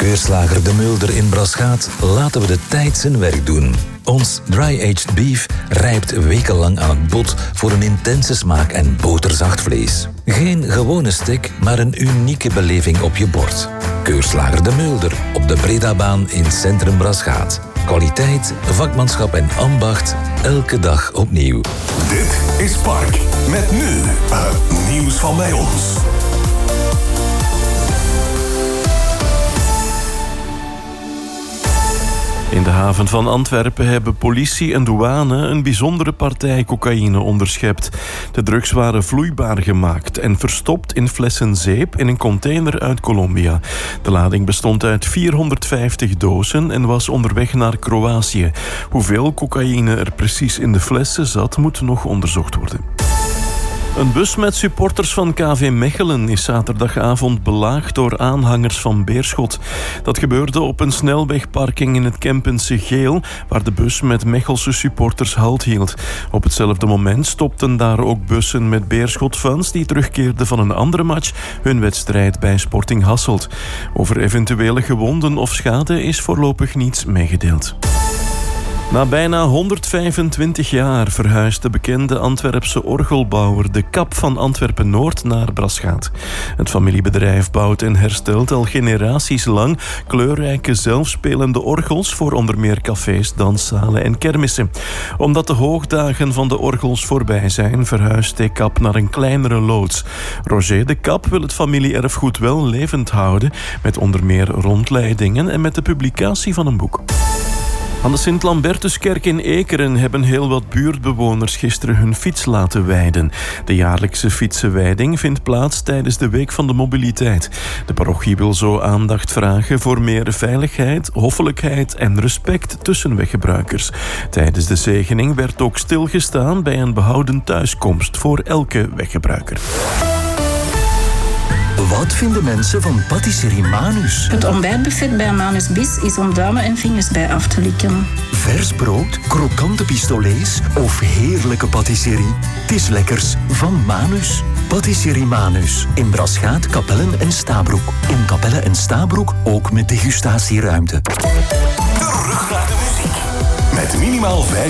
Keurslager De Mulder in Braschaat laten we de tijd zijn werk doen. Ons dry-aged beef rijpt wekenlang aan het bot voor een intense smaak en boterzacht vlees. Geen gewone steak, maar een unieke beleving op je bord. Keurslager De Mulder op de Bredabaan in Centrum Braschaat. Kwaliteit, vakmanschap en ambacht, elke dag opnieuw. Dit is Park, met nu het nieuws van bij ons. In de haven van Antwerpen hebben politie en douane een bijzondere partij cocaïne onderschept. De drugs waren vloeibaar gemaakt en verstopt in flessen zeep in een container uit Colombia. De lading bestond uit 450 dozen en was onderweg naar Kroatië. Hoeveel cocaïne er precies in de flessen zat, moet nog onderzocht worden. Een bus met supporters van KV Mechelen is zaterdagavond belaagd door aanhangers van Beerschot. Dat gebeurde op een snelwegparking in het Kempense Geel, waar de bus met Mechelse supporters halt hield. Op hetzelfde moment stopten daar ook bussen met Beerschot-fans die terugkeerden van een andere match, hun wedstrijd bij Sporting Hasselt. Over eventuele gewonden of schade is voorlopig niets meegedeeld. Na bijna 125 jaar verhuist de bekende Antwerpse orgelbouwer De Kap van Antwerpen-Noord naar Braschaat. Het familiebedrijf bouwt en herstelt al generaties lang kleurrijke zelfspelende orgels voor onder meer cafés, danszalen en kermissen. Omdat de hoogdagen van de orgels voorbij zijn, verhuist De Kap naar een kleinere loods. Roger De Kap wil het familieerfgoed wel levend houden, met onder meer rondleidingen en met de publicatie van een boek. Aan de Sint-Lambertuskerk in Ekeren hebben heel wat buurtbewoners gisteren hun fiets laten wijden. De jaarlijkse fietsenwijding vindt plaats tijdens de Week van de Mobiliteit. De parochie wil zo aandacht vragen voor meer veiligheid, hoffelijkheid en respect tussen weggebruikers. Tijdens de zegening werd ook stilgestaan bij een behouden thuiskomst voor elke weggebruiker. Wat vinden mensen van patisserie Manus? Het ontbijtbuffet bij Manus Bis is om duimen en vingers bij af te likken. Vers brood, krokante pistolets of heerlijke patisserie. Het is lekkers van Manus. Patisserie Manus. In Braschaat, Kapellen en Stabroek. In Kapellen en Stabroek ook met degustatieruimte. Terug naar de muziek. Met minimaal 5